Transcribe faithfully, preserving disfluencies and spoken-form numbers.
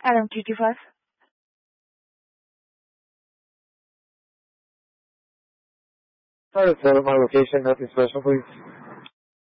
Adam two two five. Try to settle my location, nothing special, please.